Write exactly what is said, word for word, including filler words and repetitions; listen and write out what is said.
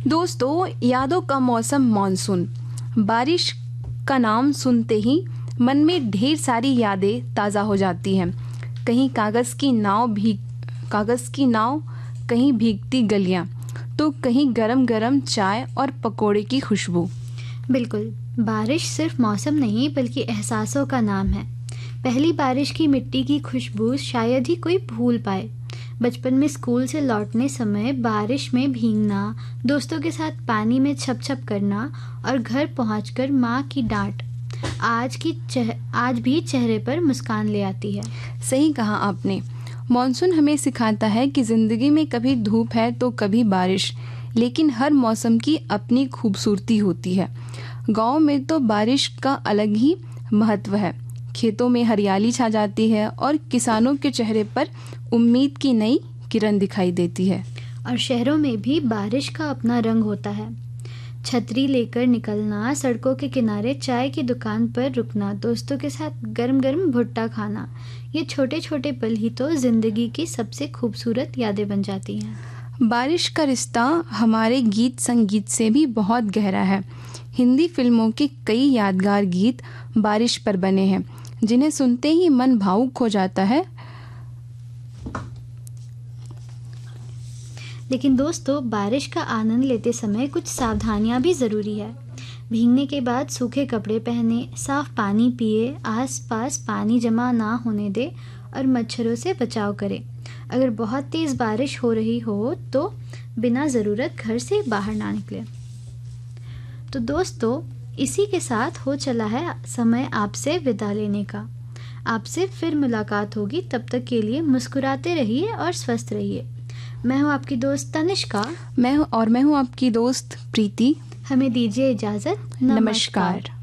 दोस्तों, यादों का मौसम मानसून। बारिश का नाम सुनते ही मन में ढेर सारी यादें ताज़ा हो जाती हैं। कहीं कागज़ की नाव भीग कागज़ की नाव कहीं भीगती गलियां, तो कहीं गरम गरम चाय और पकोड़े की खुशबू। बिल्कुल, बारिश सिर्फ मौसम नहीं बल्कि एहसासों का नाम है। पहली बारिश की मिट्टी की खुशबू शायद ही कोई भूल पाए। बचपन में स्कूल से लौटने समय बारिश में भीगना, दोस्तों के साथ पानी में छप छप करना और घर पहुंचकर माँ की डांट आज की चेह, आज भी चेहरे पर मुस्कान ले आती है। सही कहा आपने। मॉनसून हमें सिखाता है कि ज़िंदगी में कभी धूप है तो कभी बारिश, लेकिन हर मौसम की अपनी खूबसूरती होती है। गांव में तो बारिश का अलग ही महत्व है। खेतों में हरियाली छा जाती है और किसानों के चेहरे पर उम्मीद की नई किरण दिखाई देती है। और शहरों में भी बारिश का अपना रंग होता है। छतरी लेकर निकलना, सड़कों के किनारे चाय की दुकान पर रुकना, दोस्तों के साथ गरम गरम भुट्टा खाना, ये छोटे छोटे पल ही तो जिंदगी की सबसे खूबसूरत यादें बन जाती हैं। बारिश का रिश्ता हमारे गीत संगीत से भी बहुत गहरा है। हिंदी फिल्मों के कई यादगार गीत बारिश पर बने हैं, जिन्हें सुनते ही मन भावुक हो जाता है। लेकिन दोस्तों, बारिश का आनंद लेते समय कुछ सावधानियां भी ज़रूरी है। भीगने के बाद सूखे कपड़े पहने, साफ पानी पिए, आसपास पानी जमा ना होने दे और मच्छरों से बचाव करें। अगर बहुत तेज़ बारिश हो रही हो तो बिना ज़रूरत घर से बाहर ना निकलें। तो दोस्तों, इसी के साथ हो चला है समय आपसे विदा लेने का। आपसे फिर मुलाकात होगी, तब तक के लिए मुस्कुराते रहिए और स्वस्थ रहिए। मैं हूँ आपकी दोस्त तनिष्का। मैं हूँ और मैं हूँ आपकी दोस्त प्रीति। हमें दीजिए इजाज़त। नमस्कार।